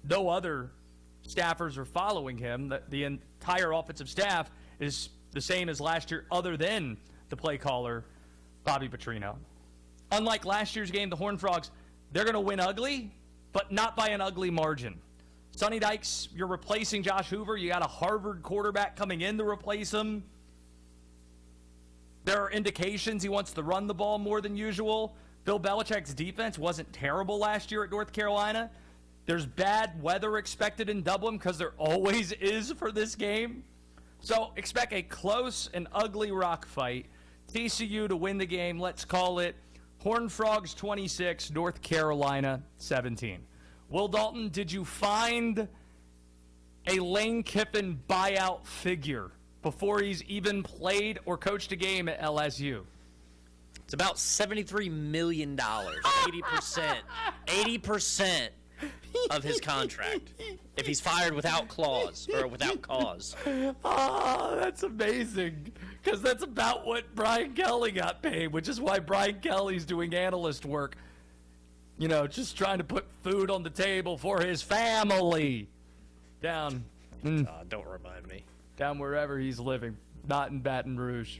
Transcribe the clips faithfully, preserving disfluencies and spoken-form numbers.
no other staffers are following him. The, the entire offensive staff is the same as last year other than the play caller, Bobby Petrino. Unlike last year's game, the Horned Frogs, they're going to win ugly, but not by an ugly margin. Sonny Dykes, you're replacing Josh Hoover. You got a Harvard quarterback coming in to replace him. There are indications he wants to run the ball more than usual. Bill Belichick's defense wasn't terrible last year at North Carolina. There's bad weather expected in Dublin because there always is for this game. So expect a close and ugly rock fight. T C U to win the game. Let's call it Horned Frogs twenty-six, North Carolina seventeen. Will Dalton, did you find a Lane Kiffin buyout figure before he's even played or coached a game at L S U? It's about seventy-three million dollars, eighty percent. eighty percent of his contract if he's fired without clause or without cause. Oh, that's amazing, because that's about what Brian Kelly got paid, which is why Brian Kelly's doing analyst work, you know, just trying to put food on the table for his family down mm, Uh, don't remind me. down wherever he's living, not in Baton Rouge.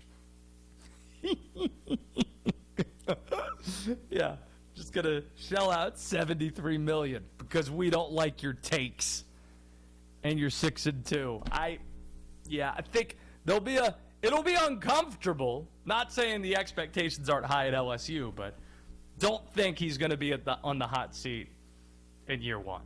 Yeah, just gonna shell out seventy-three million dollars because we don't like your takes and you're six and two. I, yeah, I think there'll be a, it'll be uncomfortable. Not saying the expectations aren't high at L S U, but don't think he's gonna be at the on the hot seat in year one.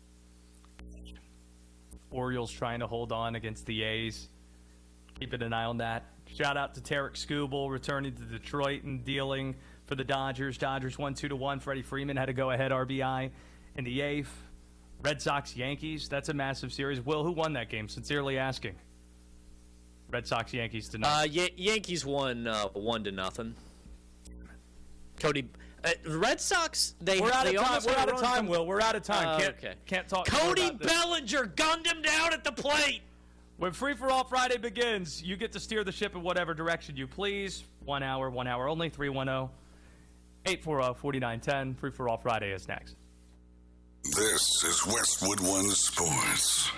Orioles trying to hold on against the A's. Keeping an eye on that. Shout out to Tarek Skubal returning to Detroit and dealing for the Dodgers. Dodgers won two to one. Freddie Freeman had a go-ahead R B I in the eighth. Red Sox Yankees. That's a massive series. Will, who won that game? Sincerely asking. Red Sox Yankees tonight. Uh, y- Yankees won uh, one to nothing. Cody. Uh, Red Sox. They. We're out they of time. almost We're had out a of run time. from- Will, we're out of time. Uh, Can't okay. can't talk. more Cody about this. Bellinger gunned him down at the plate. When Free For All Friday begins, you get to steer the ship in whatever direction you please. One hour, one hour only. three one zero, eight four zero, four nine one zero. Free For All Friday is next. This is Westwood One Sports.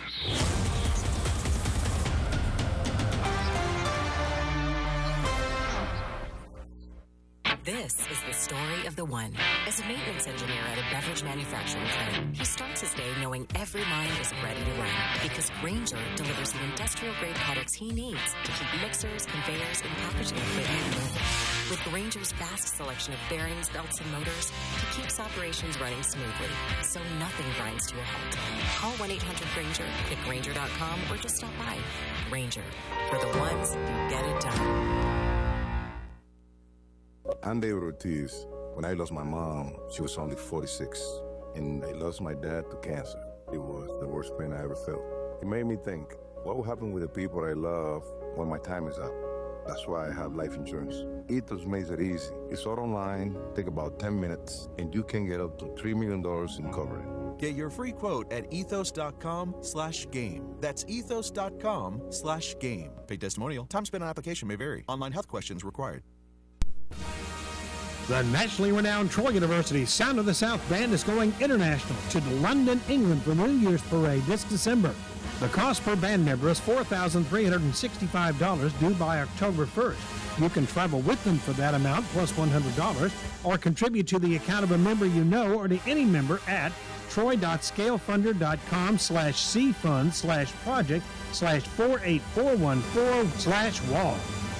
This is the story of the one. As a maintenance engineer at a beverage manufacturing plant, he starts his day knowing every line is ready to run because Grainger delivers the industrial-grade products he needs to keep mixers, conveyors, and packaging equipment moving. With Grainger's vast selection of bearings, belts, and motors, he keeps operations running smoothly, so nothing grinds to a halt. Call one eight hundred Grainger, hit Grainger dot com, or just stop by. Grainger, for the ones who get it done. I'm David Ortiz. When I lost my mom, she was only forty-six, and I lost my dad to cancer. It was the worst pain I ever felt. It made me think, what will happen with the people I love when my time is up? That's why I have life insurance. Ethos makes it easy. It's all online, take about ten minutes, and you can get up to three million dollars in coverage. Get your free quote at ethos.com slash game. That's ethos.com slash game. Paid testimonial. Time spent on application may vary. Online health questions required. The nationally renowned Troy University Sound of the South Band is going international to London, England for New Year's Parade this December. The cost per band member is four thousand three hundred sixty-five dollars due by October first. You can travel with them for that amount plus one hundred dollars or contribute to the account of a member you know or to any member at troy.scalefunder.com slash cfund slash project slash 48414 slash wall.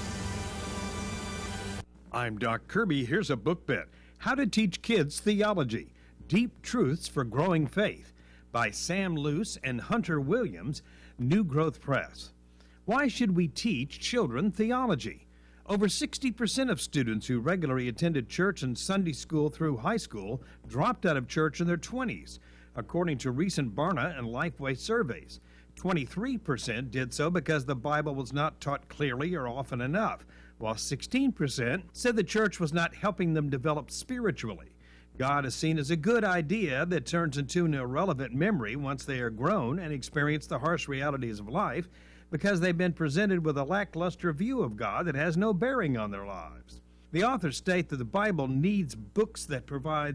I'm Doc Kirby. Here's a book bet. How to Teach Kids Theology. Deep Truths for Growing Faith by Sam Luce and Hunter Williams, New Growth Press. Why should we teach children theology? Over sixty percent of students who regularly attended church and Sunday school through high school dropped out of church in their twenties, according to recent Barna and Lifeway surveys. twenty-three percent did so because the Bible was not taught clearly or often enough, while sixteen percent said the church was not helping them develop spiritually. God is seen as a good idea that turns into an irrelevant memory once they are grown and experience the harsh realities of life because they've been presented with a lackluster view of God that has no bearing on their lives. The authors state that the Bible needs books that provides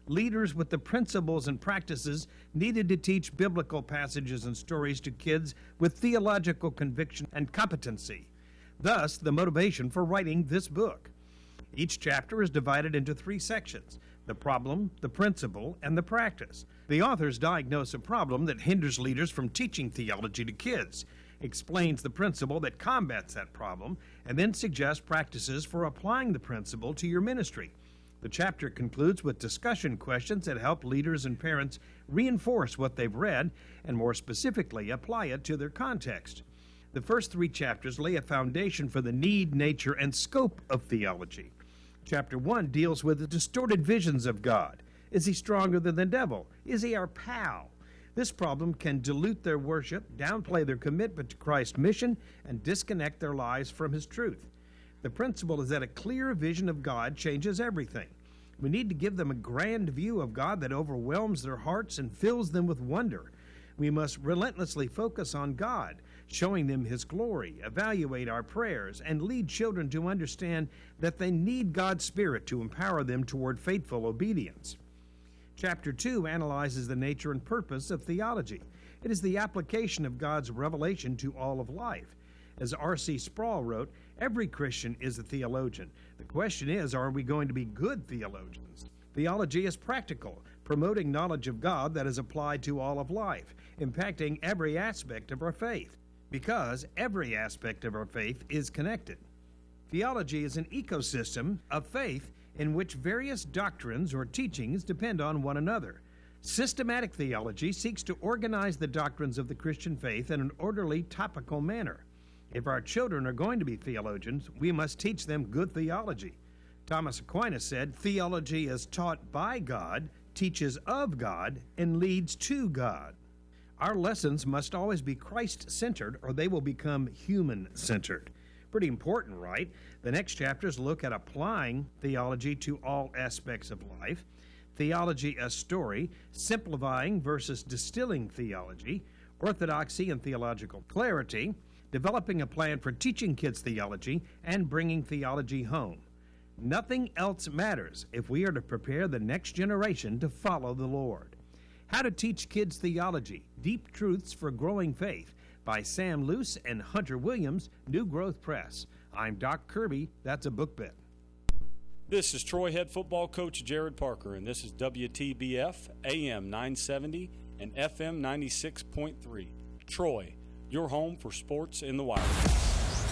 leaders with the principles and practices needed to teach biblical passages and stories to kids with theological conviction and competency. Thus, the motivation for writing this book. Each chapter is divided into three sections: the problem, the principle, and the practice. The authors diagnose a problem that hinders leaders from teaching theology to kids, explains the principle that combats that problem, and then suggests practices for applying the principle to your ministry. The chapter concludes with discussion questions that help leaders and parents reinforce what they've read and, more specifically, apply it to their context. The first three chapters lay a foundation for the need, nature, and scope of theology. Chapter one deals with the distorted visions of God. Is he stronger than the devil? Is he our pal? This problem can dilute their worship, downplay their commitment to Christ's mission, and disconnect their lives from his truth. The principle is that a clear vision of God changes everything. We need to give them a grand view of God that overwhelms their hearts and fills them with wonder. We must relentlessly focus on God, showing them his glory, evaluate our prayers, and lead children to understand that they need God's Spirit to empower them toward faithful obedience. Chapter two analyzes the nature and purpose of theology. It is the application of God's revelation to all of life. As R C Sproul wrote, every Christian is a theologian. The question is, are we going to be good theologians? Theology is practical, promoting knowledge of God that is applied to all of life, impacting every aspect of our faith, because every aspect of our faith is connected. Theology is an ecosystem of faith in which various doctrines or teachings depend on one another. Systematic theology seeks to organize the doctrines of the Christian faith in an orderly, topical manner. If our children are going to be theologians, we must teach them good theology. Thomas Aquinas said, "Theology is taught by God, teaches of God, and leads to God." Our lessons must always be Christ-centered, or they will become human-centered. Pretty important, right? The next chapters look at applying theology to all aspects of life, theology as story, simplifying versus distilling theology, orthodoxy and theological clarity, developing a plan for teaching kids theology, and bringing theology home. Nothing else matters if we are to prepare the next generation to follow the Lord. How to Teach Kids Theology, Deep Truths for Growing Faith, by Sam Luce and Hunter Williams, New Growth Press. I'm Doc Kirby. That's a book bit. This is Troy head football coach Jared Parker, and this is W T B F A M nine seventy and F M ninety-six point three. Troy, your home for sports in the wild.